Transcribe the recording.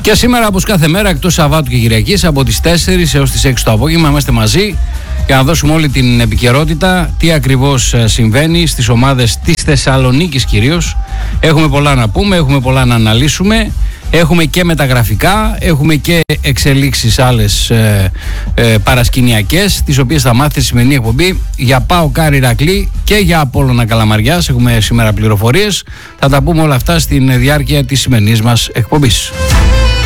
Και σήμερα, όπως κάθε μέρα, εκτός Σαββάτου και Κυριακής, από τις 4 έως τις 6 το απόγευμα, είμαστε μαζί για να δώσουμε όλη την επικαιρότητα, τι ακριβώς συμβαίνει στις ομάδες της Θεσσαλονίκης κυρίως. Έχουμε πολλά να πούμε, έχουμε πολλά να αναλύσουμε. Έχουμε και μεταγραφικά, έχουμε και εξελίξεις άλλες παρασκηνιακές, τις οποίες θα μάθετε στη σημερινή εκπομπή. Για ΠΑΟΚ Ηρακλή και για Απόλλωνα Καλαμαριάς έχουμε σήμερα πληροφορίες. Θα τα πούμε όλα αυτά στην διάρκεια της σημερινής μας εκπομπής.